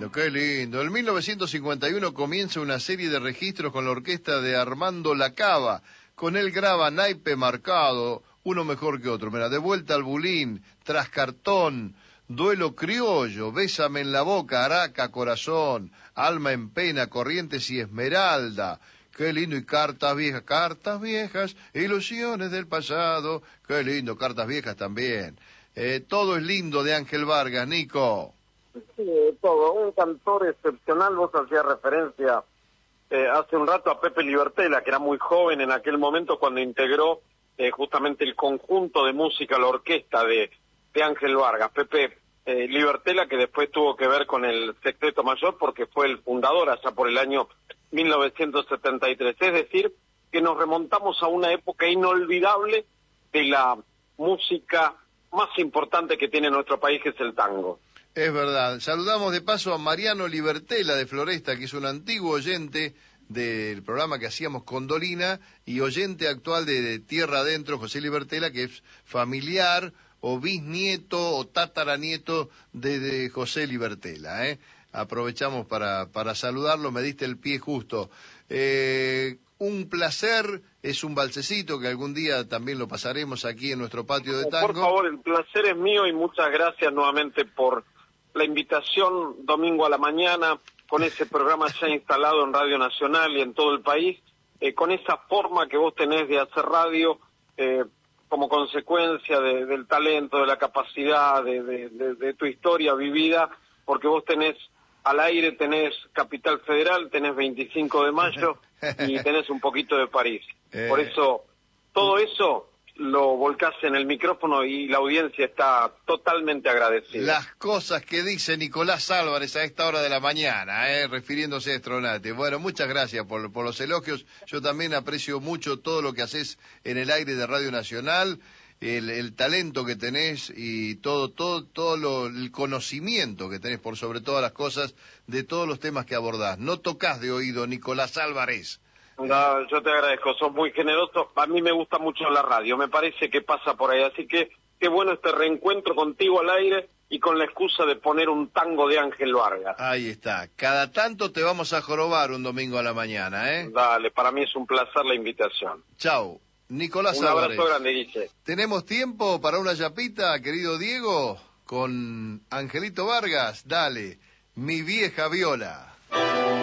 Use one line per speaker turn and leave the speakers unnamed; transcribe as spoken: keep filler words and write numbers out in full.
lindo, qué lindo. En mil novecientos cincuenta y uno comienza una serie de registros con la orquesta de Armando Lacava. Con él graba Naipe Marcado, uno mejor que otro. Mira, De vuelta al Bulín, Tras Cartón, Duelo Criollo, Bésame en la boca, Araca, Corazón, Alma en pena, Corrientes y Esmeralda. Qué lindo, y Cartas Viejas, Cartas Viejas, Ilusiones del pasado. Qué lindo, Cartas Viejas también. Eh, todo es lindo de Ángel Vargas, Nico.
Sí, todo, un cantor excepcional. Vos hacías referencia eh, hace un rato a Pepe Libertela, que era muy joven en aquel momento cuando integró eh, justamente el conjunto de música, la orquesta de, de Ángel Vargas. Pepe eh, Libertela, que después tuvo que ver con el Sexteto Mayor porque fue el fundador allá por el año mil novecientos setenta y tres. Es decir, que nos remontamos a una época inolvidable de la música más importante que tiene nuestro país, que es el tango.
Es verdad. Saludamos de paso a Mariano Libertela de Floresta, que es un antiguo oyente del programa que hacíamos con Dolina y oyente actual de, de Tierra Adentro, José Libertela, que es familiar o bisnieto o tataranieto de, de José Libertela, ¿eh? Aprovechamos para, para saludarlo, me diste el pie justo. Eh, un placer, es un balsecito que algún día también lo pasaremos aquí en nuestro patio de tango.
Por favor, el placer es mío y muchas gracias nuevamente por la invitación domingo a la mañana, con ese programa ya instalado en Radio Nacional y en todo el país, eh, con esa forma que vos tenés de hacer radio, eh, como consecuencia de, del talento, de la capacidad, de, de, de, de tu historia vivida, porque vos tenés al aire, tenés Capital Federal, tenés veinticinco de mayo y tenés un poquito de París.
Eh...
Por eso, todo eso lo volcás en el micrófono y la audiencia está totalmente agradecida.
Las cosas que dice Nicolás Álvarez a esta hora de la mañana, eh, refiriéndose a Stronate. Bueno, muchas gracias por, por los elogios. Yo también aprecio mucho todo lo que haces en el aire de Radio Nacional, el, el talento que tenés y todo, todo, todo lo, el conocimiento que tenés por sobre todas las cosas de todos los temas que abordás. No tocás de oído, Nicolás Álvarez.
No, yo te agradezco, sos muy generoso. A mí me gusta mucho la radio, me parece que pasa por ahí. Así que qué bueno este reencuentro contigo al aire y con la excusa de poner un tango de Ángel Vargas.
Ahí está. Cada tanto te vamos a jorobar un domingo a la mañana, ¿eh?
Dale, para mí es un placer la invitación.
Chau. Nicolás
Un
Álvarez.
abrazo grande, Guille.
¿Tenemos tiempo para una yapita, querido Diego? Con Angelito Vargas. Dale. Mi vieja viola.